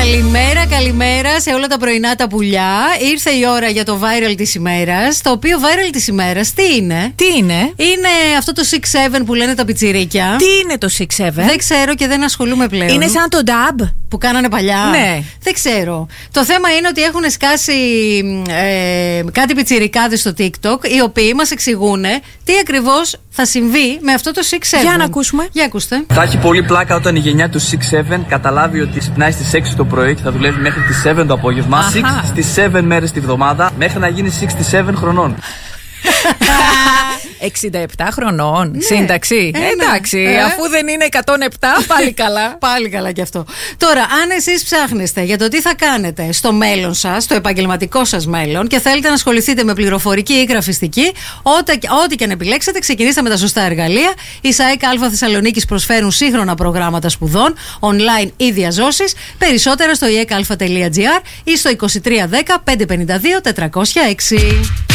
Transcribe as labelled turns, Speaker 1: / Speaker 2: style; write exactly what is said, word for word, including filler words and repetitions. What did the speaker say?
Speaker 1: Καλημέρα, καλημέρα σε όλα τα πρωινά τα πουλιά. Ήρθε η ώρα για το viral της ημέρας. Το οποίο viral της ημέρας τι είναι?
Speaker 2: Τι είναι?
Speaker 1: Είναι αυτό το Six Seven που λένε τα πιτσιρίκια.
Speaker 2: Τι είναι το Six Seven?
Speaker 1: Δεν ξέρω και δεν ασχολούμαι πλέον.
Speaker 2: Είναι σαν το Dab
Speaker 1: που κάνανε παλιά.
Speaker 2: Ναι.
Speaker 1: Δεν ξέρω. Το θέμα είναι ότι έχουν σκάσει ε, κάτι πιτσιρικάδες στο TikTok, οι οποίοι μας εξηγούν τι ακριβώς θα συμβεί με αυτό το Six Seven.
Speaker 2: Για να ακούσουμε.
Speaker 1: Για ακούστε.
Speaker 3: Θα έχει πολύ πλάκα όταν η γενιά του Six Seven καταλάβει ότι ξυπνάει στις έξι το πρωί και θα δουλεύει μέχρι τις επτά το απόγευμα.
Speaker 2: Αχα.
Speaker 3: έξι στις επτά μέρες τη βδομάδα μέχρι να γίνει εξήντα επτά χρονών.
Speaker 2: εξήντα επτά χρονών,
Speaker 1: Ναι.
Speaker 2: σύνταξη.
Speaker 1: Ε, ναι.
Speaker 2: Εντάξει,
Speaker 1: Ε.
Speaker 2: αφού δεν είναι εκατόν επτά, πάλι καλά.
Speaker 1: Πάλι καλά κι αυτό. Τώρα, αν εσείς ψάχνεστε για το τι θα κάνετε στο μέλλον σας, στο επαγγελματικό σας μέλλον και θέλετε να ασχοληθείτε με πληροφορική ή γραφιστική, ό,τι, ό,τι και αν επιλέξετε, ξεκινήστε με τα σωστά εργαλεία. Οι ΣΑΕΚ Α Θεσσαλονίκης προσφέρουν σύγχρονα προγράμματα σπουδών, online ή διαζώσεις. Περισσότερα στο ι ε κ α τελεία τζι άρ ή στο είκοσι τρία δέκα πεντακόσια πενήντα δύο τετρακόσια έξι.